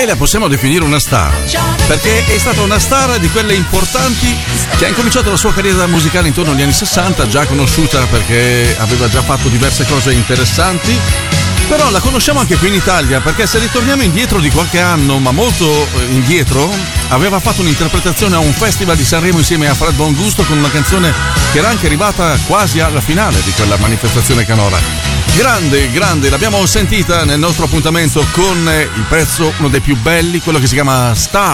lei la possiamo definire una star, perché è stata una star di quelle importanti che ha incominciato la sua carriera musicale intorno agli anni 60, già conosciuta perché aveva già fatto diverse cose interessanti. Però la conosciamo anche qui in Italia, perché se ritorniamo indietro di qualche anno, ma molto indietro, aveva fatto un'interpretazione a un festival di Sanremo insieme a Fred Bongusto con una canzone che era anche arrivata quasi alla finale di quella manifestazione canora. Grande, l'abbiamo sentita nel nostro appuntamento con il pezzo, uno dei più belli, quello che si chiama Star.